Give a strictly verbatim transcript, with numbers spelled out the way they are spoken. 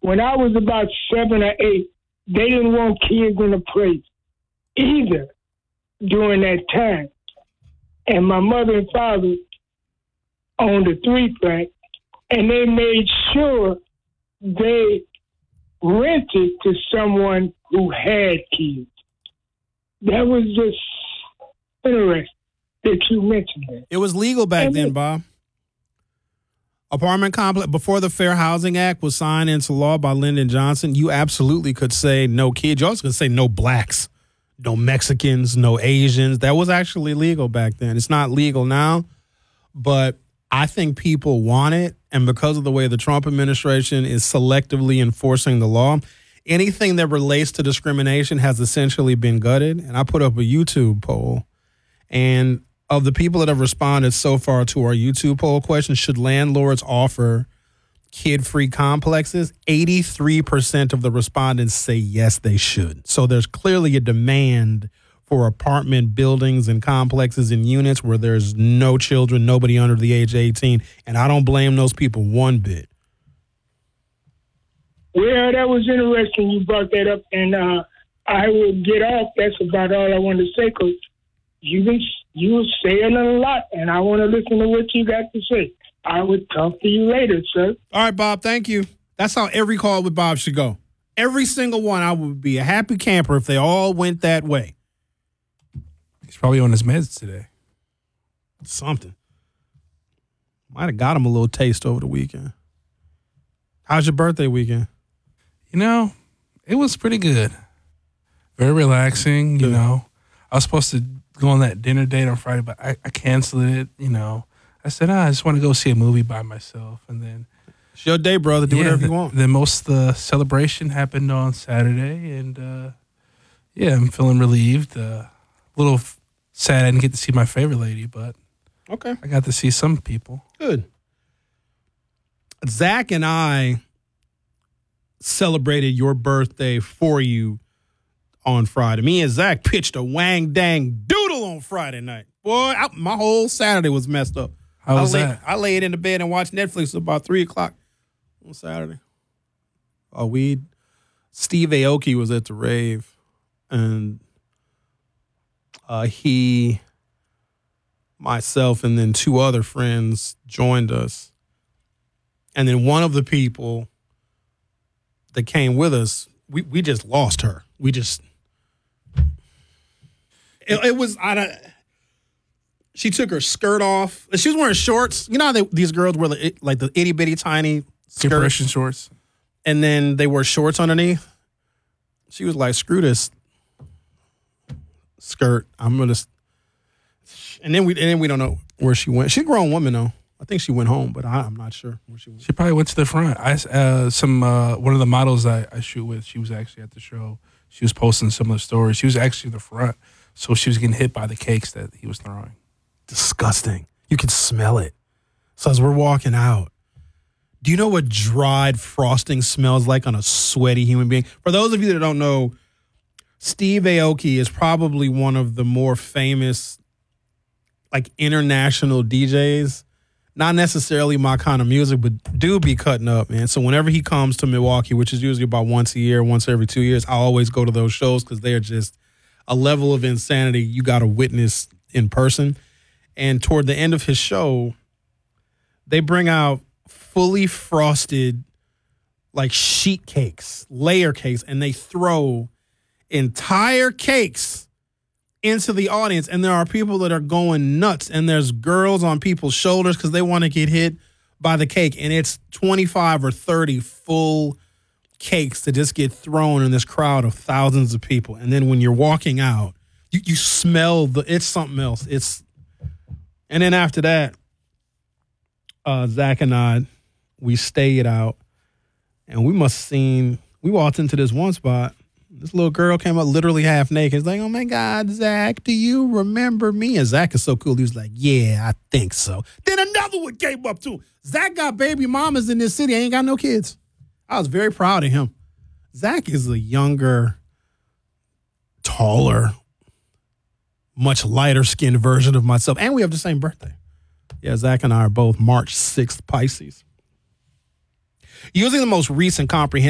when I was about seven or eight, they didn't want kids in the place either during that time. And my mother and father owned a three-flat, and they made sure they rented to someone who had kids. That was just interesting that you mentioned that. It was legal back and then, it, Bob. Apartment complex, before the Fair Housing Act was signed into law by Lyndon Johnson, you absolutely could say no kids. You also could say no blacks, no Mexicans, no Asians. That was actually legal back then. It's not legal now, but I think people want it. And because of the way the Trump administration is selectively enforcing the law, anything that relates to discrimination has essentially been gutted. And I put up a YouTube poll, and of the people that have responded so far to our YouTube poll question, should landlords offer kid-free complexes? eighty-three percent of the respondents say yes, they should. So there's clearly a demand for apartment buildings and complexes and units where there's no children, nobody under the age of eighteen. And I don't blame those people one bit. Yeah, that was interesting. You brought that up, and uh, I will get off. That's about all I wanted to say, because you've been you were saying a lot, and I want to listen to what you got to say. I would talk to you later, sir. All right, Bob, thank you. That's how every call with Bob should go. Every single one. I would be a happy camper if they all went that way. He's probably on his meds today. Something. Might have got him a little taste over the weekend. How's your birthday weekend? You know, it was pretty good. Very relaxing, you Good. know. I was supposed to go on that dinner date on Friday, but I, I canceled it, you know. I said, ah, I just want to go see a movie by myself. And then It's your day, brother. Do yeah, whatever the, you want. Then most of the celebration happened on Saturday. And, uh, yeah, I'm feeling relieved. Uh, a little f- sad I didn't get to see my favorite lady, but Okay. I got to see some people. Good. Zach and I celebrated your birthday for you on Friday. Me and Zach pitched a wang dang doodle on Friday night. Boy, I, my whole Saturday was messed up. How was I lay, that? I laid in the bed and watched Netflix till about three o'clock on Saturday. Oh, we Steve Aoki was at the rave, and uh, he, myself, and then two other friends joined us. And then one of the people that came with us, we, we just lost her. We just, it, it was, I don't, she took her skirt off. She was wearing shorts. You know how they, these girls wear like, like the itty bitty tiny skirts? Compression shorts. And then they wear shorts underneath. She was like, screw this skirt. I'm going to, and then we, and then we don't know where she went. She's a grown woman though. I think she went home, but I, I'm not sure where she went. She probably went to the front. I uh, some uh, one of the models I, I shoot with. She was actually at the show. She was posting similar stories. She was actually in the front, so she was getting hit by the cakes that he was throwing. Disgusting. You can smell it. So as we're walking out, do you know what dried frosting smells like on a sweaty human being? For those of you that don't know, Steve Aoki is probably one of the more famous, like, international D Js. Not necessarily my kind of music, but do be cutting up, man. So whenever he comes to Milwaukee, which is usually about once a year, once every two years, I always go to those shows because they're just a level of insanity you got to witness in person. And toward the end of his show, they bring out fully frosted, like, sheet cakes, layer cakes, and they throw entire cakes into the audience, and there are people that are going nuts, and there's girls on people's shoulders because they want to get hit by the cake, and it's twenty-five or thirty full cakes that just get thrown in this crowd of thousands of people. And then when you're walking out, you, you smell the, it's something else. It's, and then after that, uh, Zach and I, we stayed out, and we must have seen, we walked into this one spot. This little girl came up literally half naked. It's like, oh, my God, Zach, do you remember me? And Zach is so cool. He was like, yeah, I think so. Then another one came up, too. Zach got baby mamas in this city. I ain't got no kids. I was very proud of him. Zach is a younger, taller, much lighter-skinned version of myself. And we have the same birthday. Yeah, Zach and I are both March sixth Pisces. Using the most recent comprehensive